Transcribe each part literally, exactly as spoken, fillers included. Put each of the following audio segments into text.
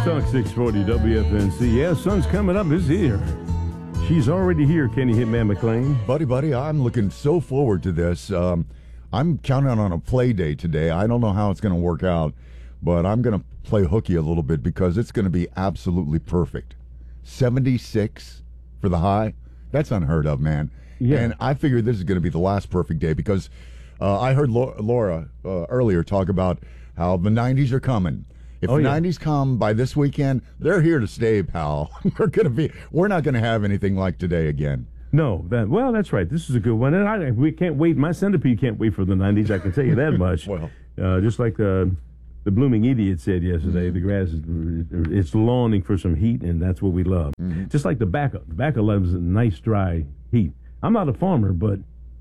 Talk six forty W F N C. Yeah, sun's coming up. It's here. She's already here, Kenny Hitman McLean. Buddy, buddy, I'm looking so forward to this. Um, I'm counting on a play day today. I don't know how it's going to work out, but I'm going to play hooky a little bit because it's going to be absolutely perfect. seventy-six for the high. That's unheard of, man. Yeah. And I figured this is going to be the last perfect day because uh, I heard Laura uh, earlier talk about how the nineties are coming. If oh, the yeah. nineties come by this weekend, they're here to stay, pal. We're gonna be. We're not going to have anything like today again. No, that well, that's right. This is a good one, and I, we can't wait. My centipede can't wait for the nineties. I can tell you that much. Well, uh, just like the the blooming idiot said yesterday, mm-hmm. the grass is it's longing for some heat, and that's what we love. Mm-hmm. Just like the tobacco. Tobacco loves a nice dry heat. I'm not a farmer, but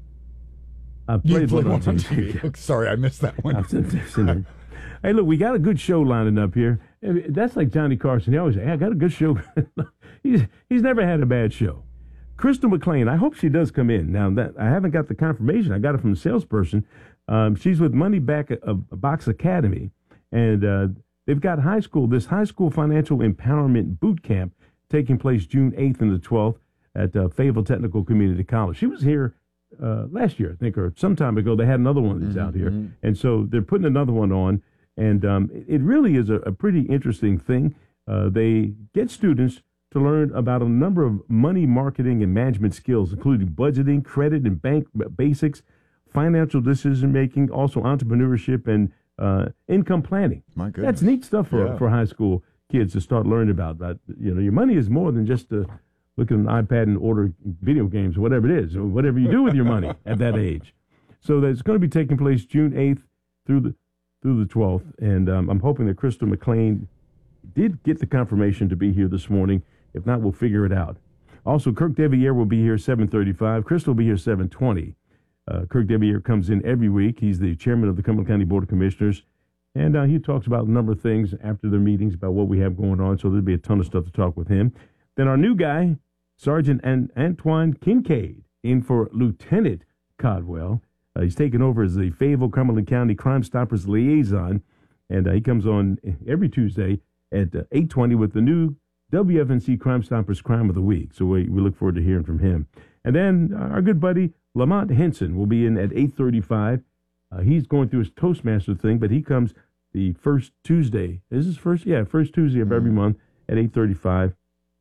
I played one on T V. Sorry, I missed that one. Hey, look, we got a good show lining up here. That's like Johnny Carson. He always say, hey, I got a good show. he's he's never had a bad show. Crystal McLean, I hope she does come in. Now, that I haven't got the confirmation. I got it from the salesperson. Um, she's with Money Back a, a Box Academy, and uh, they've got high school, this high school financial empowerment boot camp taking place June eighth and the twelfth at uh, Fayetteville Technical Community College. She was here uh, last year, I think, or some time ago. They had another one of these mm-hmm. out here, and so they're putting another one on. And um, it really is a, a pretty interesting thing. Uh, they get students to learn about a number of money marketing and management skills, including budgeting, credit and bank basics, financial decision making, also entrepreneurship and uh, income planning. My goodness. That's neat stuff for yeah. for high school kids to start learning about. That you know, your money is more than just to look at an iPad and order video games or whatever it is, or whatever you do with your money at that age. So that's going to be taking place June eighth through the through the twelfth, and um, I'm hoping that Crystal McLean did get the confirmation to be here this morning. If not, we'll figure it out. Also, Kirk Deviere will be here seven thirty-five. Crystal will be here seven twenty. Uh, Kirk Deviere comes in every week. He's the chairman of the Cumberland County Board of Commissioners, and uh, he talks about a number of things after their meetings about what we have going on, so there'll be a ton of stuff to talk with him. Then our new guy, Sergeant An- Antoine Kincaid, in for Lieutenant Codwell. Uh, he's taken over as the Fayetteville Cumberland County Crime Stoppers liaison, and uh, he comes on every Tuesday at uh, eight twenty with the new W F N C Crime Stoppers Crime of the Week. So we, we look forward to hearing from him. And then our good buddy Lamont Henson will be in at eight thirty-five. Uh, he's going through his Toastmaster thing, but he comes the first Tuesday. Is this first? Yeah, first Tuesday of every month at eight thirty-five.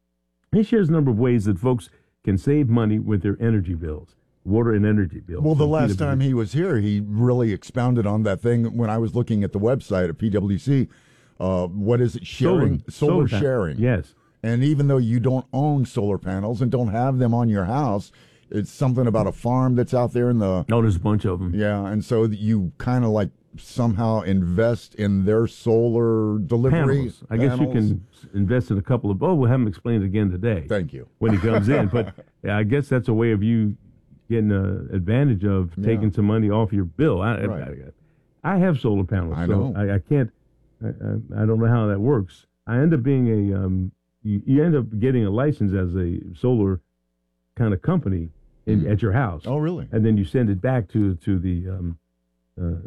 He shares a number of ways that folks can save money with their energy bills. Water and energy bills. Well, the last time he was here, he really expounded on that thing when I was looking at the website at P W C. Uh, what is it? Sharing? Solar, solar, solar sharing. Yes. And even though you don't own solar panels and don't have them on your house, it's something about a farm that's out there in the... Oh, there's a bunch of them. Yeah, and so you kind of like somehow invest in their solar delivery panels. I guess panels. you can invest in a couple of... Oh, we'll have him explain it again today. Thank you. When he comes in. But yeah, I guess that's a way of you... getting an advantage of taking yeah. some money off your bill. I, right. I, I have solar panels, I so know. I, I can't. I, I don't know how that works. I end up being a. Um, you, you end up getting a license as a solar kind of company in, mm. at your house. Oh, really? And then you send it back to to the um, uh,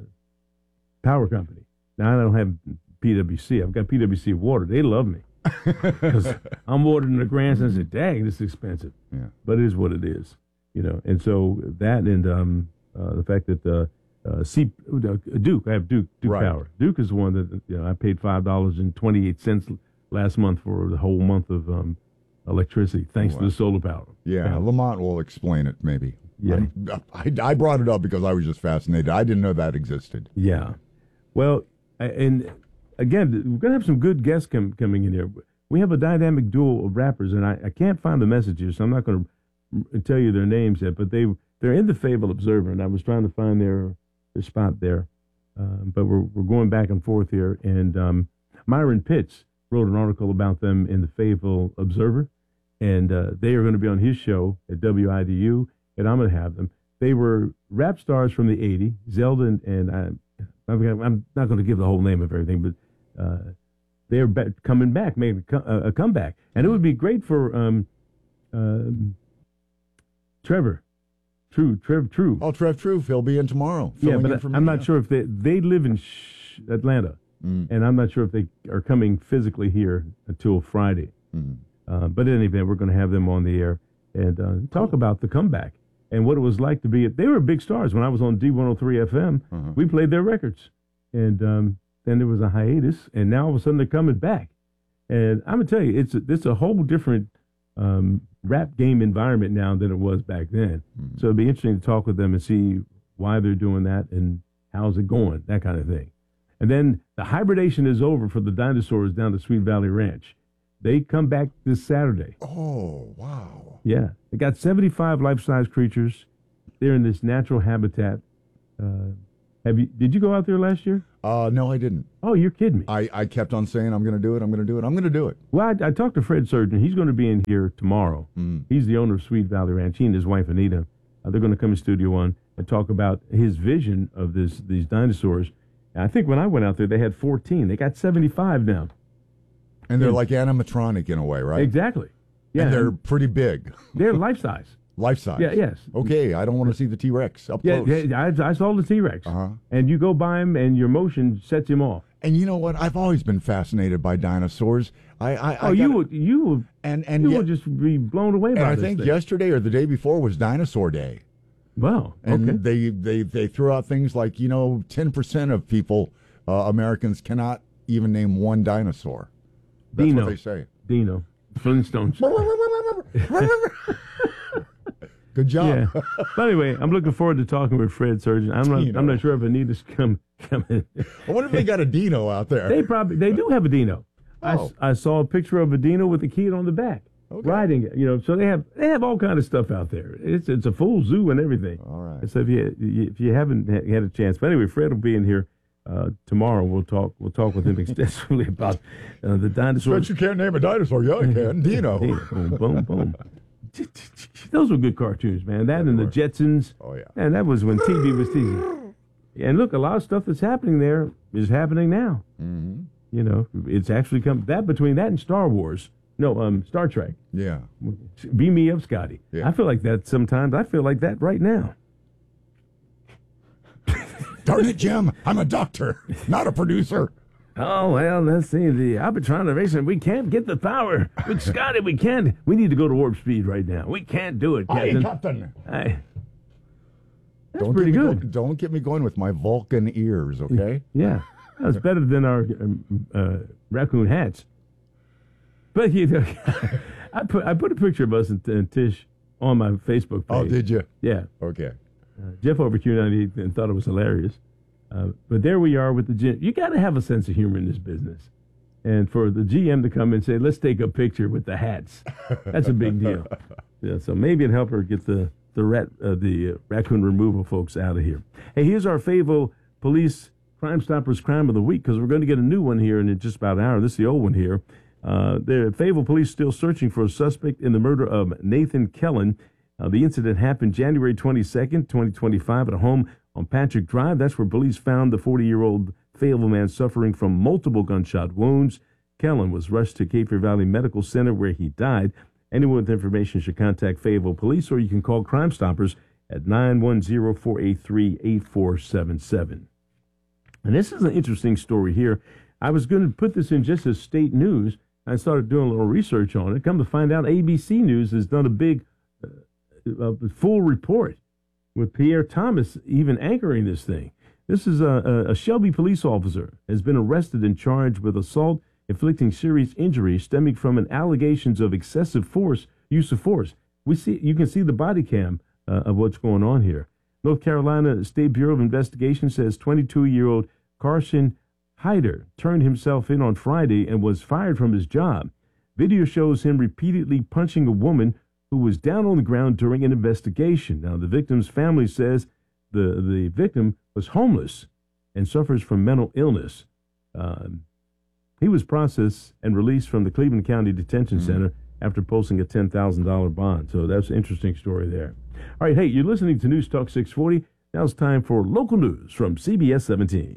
power company. Now I don't have P W C. I've got P W C water. They love me because I'm watering the grass and I said, "Dang, this is expensive." Yeah. But it is what it is. You know, and so that and um, uh, the fact that uh, uh, C, uh, Duke, I have Duke, Duke right. Power. Duke is the one that, you know, I paid five dollars and twenty-eight cents last month for the whole month of um, electricity, thanks oh, wow. to the solar power. Yeah, power. Lamont will explain it maybe. Yeah. I, I brought it up because I was just fascinated. I didn't know that existed. Yeah. Well, and again, we're going to have some good guests com- coming in here. We have a dynamic duo of rappers, and I, I can't find the messages, so I'm not going to tell you their names yet, but they they're in the Fayetteville Observer, and I was trying to find their their spot there, um, but we're we're going back and forth here. And um, Myron Pitts wrote an article about them in the Fayetteville Observer, and uh, they are going to be on his show at W I D U, and I'm going to have them. They were rap stars from the eighties, Zelda, and, and I, I'm not going to give the whole name of everything, but uh, they're back, coming back, making a, a comeback, and it would be great for. Um, um, Trevor, True, Trev True. Oh, Trev True. He'll be in tomorrow. Yeah, but in for I'm me, not yeah. sure if they they live in Sh- Atlanta. Mm. and I'm not sure if they are coming physically here until Friday. Mm. Uh, but in any event, we're going to have them on the air and uh, talk about the comeback and what it was like to be. They were big stars when I was on D one oh three F M. Uh-huh. We played their records, and um, then there was a hiatus, and now all of a sudden they're coming back. And I'm gonna tell you, it's a, it's a whole different um, rap game environment now than it was back then. Mm. So it'd be interesting to talk with them and see why they're doing that and how's it going, that kind of thing. And then the hibernation is over for the dinosaurs down at Sweet Valley Ranch. They come back this Saturday. Oh, wow. Yeah. They got seventy-five life-size creatures. They're in this natural habitat. Uh, have you? Did you go out there last year? Uh, no, I didn't. Oh, you're kidding me. I, I kept on saying, I'm going to do it, I'm going to do it, I'm going to do it. Well, I, I talked to Fred Surgeon. He's going to be in here tomorrow. Mm. He's the owner of Sweet Valley Ranch. He and his wife, Anita, uh, they're going to come in Studio One and talk about his vision of this these dinosaurs. And I think when I went out there, they had fourteen. They got seventy-five now. And they're Yeah. like animatronic in a way, right? Exactly. Yeah. And they're pretty big. They're life-size. Life size. Yeah, yes. Okay, I don't want to see the T-Rex up Yeah, close. yeah I, I saw the T-Rex. Uh-huh. And you go by him, and your motion sets him off. And you know what? I've always been fascinated by dinosaurs. I, I, Oh, I you gotta- would, you would, and and you yet, would just be blown away and by I this think thing. yesterday or the day before was Dinosaur Day. Wow. And Okay. they, they, they threw out things like, you know, ten percent of people, uh, Americans, cannot even name one dinosaur. That's Dino. what they say. Dino. Flintstones. Good job. Yeah. But anyway, I'm looking forward to talking with Fred Surgeon. I'm not. Dino. I'm not sure if Anita's come coming. I wonder if they got a Dino out there. They probably they do have a Dino. I, Oh. I saw a picture of a Dino with a kid on the back Okay. riding it. You know, so they have they have all kind of stuff out there. It's it's a full zoo and everything. All right. So if you if you haven't ha- had a chance, but anyway, Fred will be in here uh, tomorrow. We'll talk we'll talk with him extensively about uh, the dinosaurs. But you can't name a dinosaur. Yeah, I can. Dino. Boom, boom, boom. Those were good cartoons, man. That and the were. Jetsons. Oh, yeah. And that was when T V was T V. And look, a lot of stuff that's happening there is happening now. Mm-hmm. You know, it's actually come that between that and Star Wars. No, um, Star Trek. Yeah. Beam me up, Scotty. Yeah. I feel like that sometimes. I feel like that right now. Darn it, Jim. I'm a doctor, not a producer. Oh, well, let's see. The Arbitron racing, we can't get the power. With Scotty, we can't. We need to go to warp speed right now. We can't do it, Hey, Captain. Captain. Aye. That's Don't pretty get me good. Go, don't get me going with my Vulcan ears, okay? Yeah, that's better than our um, uh, raccoon hats. But you know, I put I put a picture of us and, and Tish on my Facebook page. Oh, did you? Yeah, Okay. uh, Jeff over Q ninety-eight and thought it was hilarious. Uh, but there we are with the G M. You got to have a sense of humor in this business, and for the G M to come and say, "Let's take a picture with the hats," that's a big deal. Yeah, so maybe it'd help her get the the rat uh, the uh, raccoon removal folks out of here. Hey, here's our Fayetteville Police Crime Stoppers Crime of the Week, because we're going to get a new one here in just about an hour. This is the old one here. Uh, the Fayetteville Police still searching for a suspect in the murder of Nathan Kellen. Uh, the incident happened January twenty-second, twenty twenty-five, at a home on Patrick Drive. That's where police found the forty-year-old Fayetteville man suffering from multiple gunshot wounds. Kellen was rushed to Cape Fear Valley Medical Center, where he died. Anyone with information should contact Fayetteville Police, or you can call Crime Stoppers at nine one zero, four eight three, eight four seven seven. And this is an interesting story here. I was going to put this in just as state news. I started doing a little research on it. Come to find out, A B C News has done a big uh, uh, full report with Pierre Thomas even anchoring this thing. This is a, a Shelby police officer has been arrested and charged with assault, inflicting serious injury stemming from an allegations of excessive force, use of force. We see, you can see the body cam uh, of what's going on here. North Carolina State Bureau of Investigation says twenty-two-year-old Carson Hyder turned himself in on Friday and was fired from his job. Video shows him repeatedly punching a woman who was down on the ground during an investigation. Now, the victim's family says the, the victim was homeless and suffers from mental illness. Um, he was processed and released from the Cleveland County Detention Mm-hmm. Center after posting a ten thousand dollars bond. So that's an interesting story there. All right, hey, you're listening to News Talk six forty. Now it's time for local news from C B S seventeen.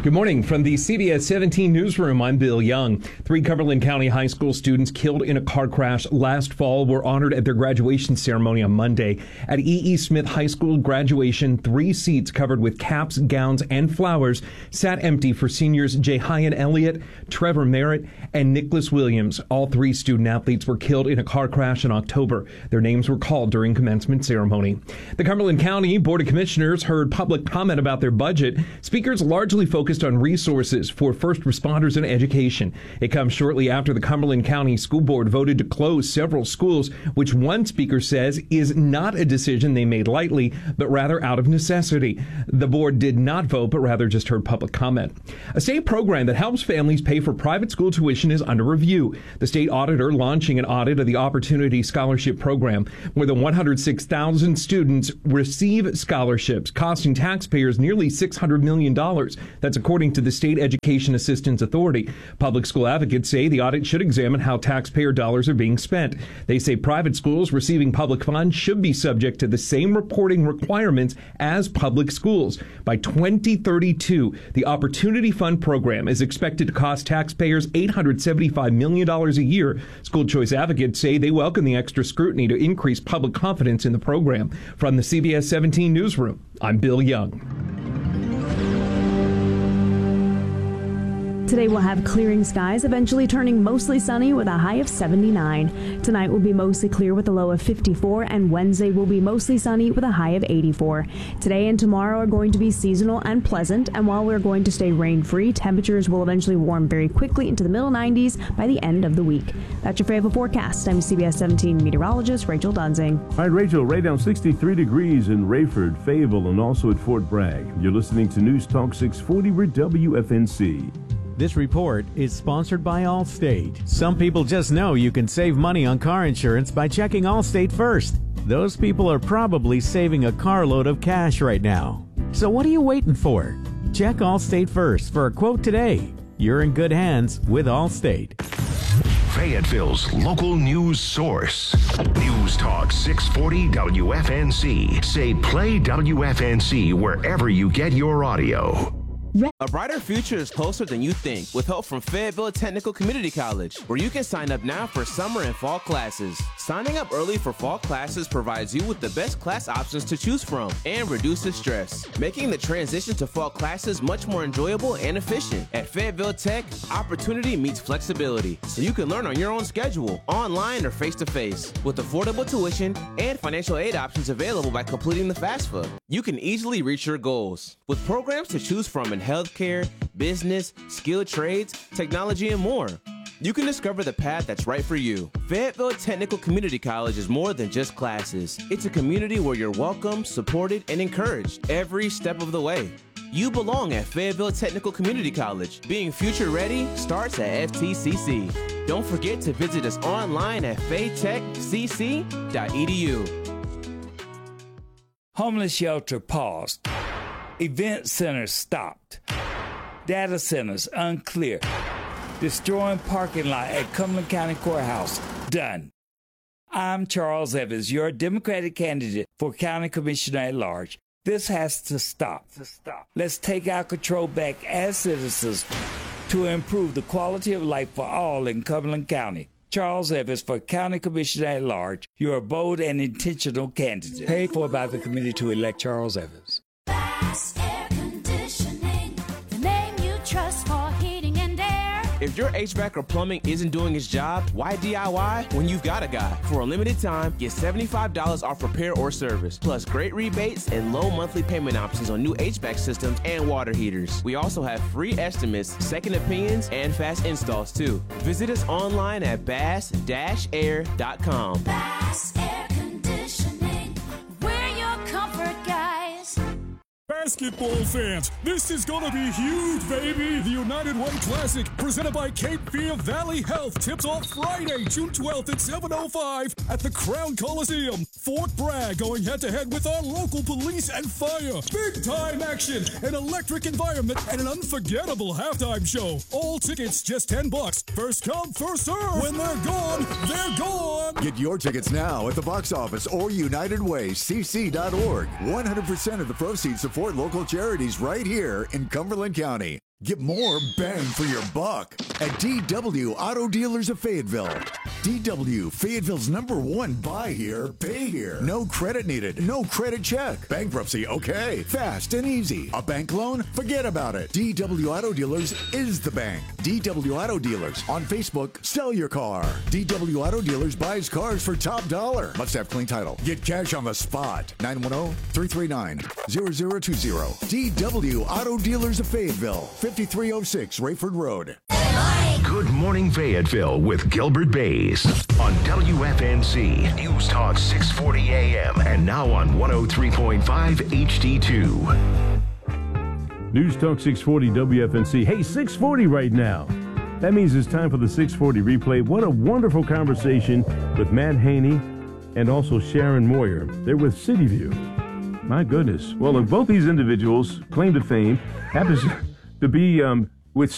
Good morning. From the C B S seventeen newsroom, I'm Bill Young. Three Cumberland County high school students killed in a car crash last fall were honored at their graduation ceremony on Monday. At E E. Smith High School graduation, three seats covered with caps, gowns, and flowers sat empty for seniors Jahian Elliott, Trevor Merritt, and Nicholas Williams. All three student athletes were killed in a car crash in October. Their names were called during commencement ceremony. The Cumberland County Board of Commissioners heard public comment about their budget. Speakers largely focused on resources for first responders and education. It comes shortly after the Cumberland County School Board voted to close several schools, which one speaker says is not a decision they made lightly, but rather out of necessity. The board did not vote, but rather just heard public comment. A state program that helps families pay for private school tuition is under review. The state auditor launching an audit of the Opportunity Scholarship Program. More than one hundred six thousand students receive scholarships, costing taxpayers nearly six hundred million dollars. That's according to the State Education Assistance Authority. Public school advocates say the audit should examine how taxpayer dollars are being spent. They say private schools receiving public funds should be subject to the same reporting requirements as public schools. By twenty thirty-two, the Opportunity Fund program is expected to cost taxpayers eight hundred seventy-five million dollars a year. School choice advocates say they welcome the extra scrutiny to increase public confidence in the program. From the C B S seventeen newsroom, I'm Bill Young. Today we'll have clearing skies, eventually turning mostly sunny with a high of seventy-nine. Tonight will be mostly clear with a low of fifty-four, and Wednesday will be mostly sunny with a high of eighty-four. Today and tomorrow are going to be seasonal and pleasant, and while we're going to stay rain-free, temperatures will eventually warm very quickly into the middle nineties by the end of the week. That's your favorite forecast. I'm C B S seventeen meteorologist Rachel Dunsing. All right, Rachel, right down sixty-three degrees in Rayford, Fayetteville, and also at Fort Bragg. You're listening to News Talk six forty, we're W F N C. This report is sponsored by Allstate. Some people just know you can save money on car insurance by checking Allstate first. Those people are probably saving a carload of cash right now. So what are you waiting for? Check Allstate first for a quote today. You're in good hands with Allstate. Fayetteville's local news source. News Talk six forty W F N C. Say play W F N C wherever you get your audio. A brighter future is closer than you think with help from Fayetteville Technical Community College, where you can sign up now for summer and fall classes. Signing up early for fall classes provides you with the best class options to choose from and reduces stress, making the transition to fall classes much more enjoyable and efficient. At Fayetteville Tech, opportunity meets flexibility, so you can learn on your own schedule, online or face-to-face, with affordable tuition and financial aid options available by completing the FAFSA. You can easily reach your goals with programs to choose from in healthcare, business, skilled trades, technology, and more. You can discover the path that's right for you. Fayetteville Technical Community College is more than just classes. It's a community where you're welcome, supported, and encouraged every step of the way. You belong at Fayetteville Technical Community College. Being future ready starts at F T C C. Don't forget to visit us online at faytech c c dot e d u. Homeless shelter paused. Event centers stopped. Data centers unclear. Destroying parking lot at Cumberland County Courthouse done. I'm Charles Evans, your Democratic candidate for County Commissioner at Large. This has to stop. To stop. Let's take our control back as citizens to improve the quality of life for all in Cumberland County. Charles Evans for County Commissioner at Large, your bold and intentional candidate. Paid for by the committee to elect Charles Evans. Air Conditioning, the name you trust for heating and air. If your H V A C or plumbing isn't doing its job, why D I Y when you've got a guy? For a limited time, get seventy-five dollars off repair or service, plus great rebates and low monthly payment options on new H V A C systems and water heaters. We also have free estimates, second opinions, and fast installs too. Visit us online at bass dash air dot com. Bass Air Conditioning, we're your comfort guys. Basketball fans, this is gonna be huge, baby! The United Way Classic, presented by Cape Fear Valley Health, tips off Friday, June twelfth at seven oh five at the Crown Coliseum. Fort Bragg going head-to-head with our local police and fire. Big-time action, an electric environment, and an unforgettable halftime show. All tickets just ten bucks. First come, first serve. When they're gone, they're gone! Get your tickets now at the box office or united way c c dot org. one hundred percent of the proceeds support local charities right here in Cumberland County. Get more bang for your buck at D W Auto Dealers of Fayetteville. D W, Fayetteville's number one buy here, pay here. No credit needed, no credit check. Bankruptcy, okay. Fast and easy. A bank loan? Forget about it. D W Auto Dealers is the bank. D W Auto Dealers. On Facebook, sell your car. D W Auto Dealers buys cars for top dollar. Must have clean title. Get cash on the spot. nine one zero, three three nine, zero zero two zero. D W Auto Dealers of Fayetteville. fifty-three oh six Rayford Road. Good Morning Fayetteville with Gilbert Bays on W F N C News Talk six forty A M and now on one oh three point five H D two. News Talk six forty W F N C. Hey, six forty right now. That means it's time for the six forty replay. What a wonderful conversation with Matt Haney and also Sharon Moyer. They're with CityView. My goodness. Well, both these individuals claim to fame happens to be um,